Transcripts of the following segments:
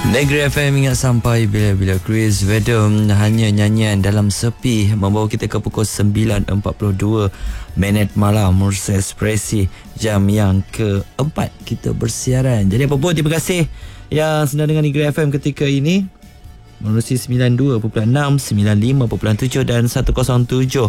Negeri FM ingat sampai bila-bila. Chris Vedom, hanya nyanyian dalam sepi, membawa kita ke pukul 9.42 minit malam. Mursa Ekspresi, jam yang keempat kita bersiaran. Jadi apa pun, terima kasih yang sedang dengan Negeri FM ketika ini menerusi 92.6, 95.7 dan 107.7.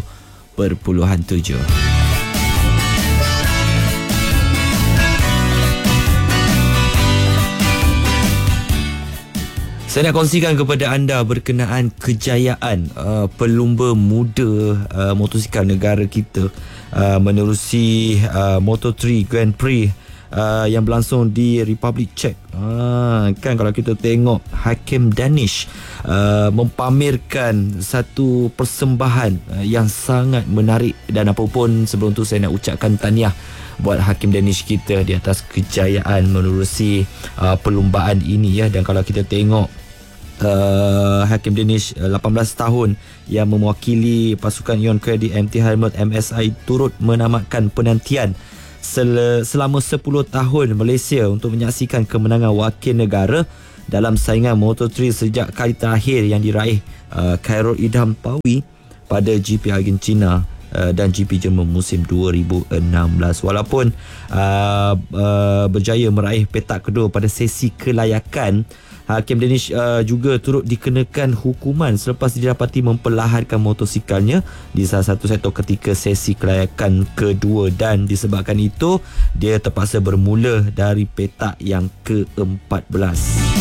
Saya nak kongsikan kepada anda berkenaan kejayaan pelumba muda motosikal negara kita menerusi Moto3 Grand Prix yang berlangsung di Republic Czech. Kan kalau kita tengok Hakim Danish mempamerkan satu persembahan yang sangat menarik, dan apa pun sebelum tu saya nak ucapkan tahniah buat Hakim Danish kita di atas kejayaan menerusi perlumbaan ini ya. Dan kalau kita tengok Hakim Danish 18 tahun yang mewakili pasukan Ion Credit MT Helmut MSI turut menamatkan penantian selama 10 tahun Malaysia untuk menyaksikan kemenangan wakil negara dalam saingan Moto3 sejak kali terakhir yang diraih Khairul Idham Pawi pada GP Argentina dan GP Jerman musim 2016. Walaupun berjaya meraih petak kedua pada sesi kelayakan, Hakim Danish juga turut dikenakan hukuman selepas didapati memperlahankan motosikalnya di salah satu sektor ketika sesi kelayakan kedua, dan disebabkan itu dia terpaksa bermula dari petak yang ke-14.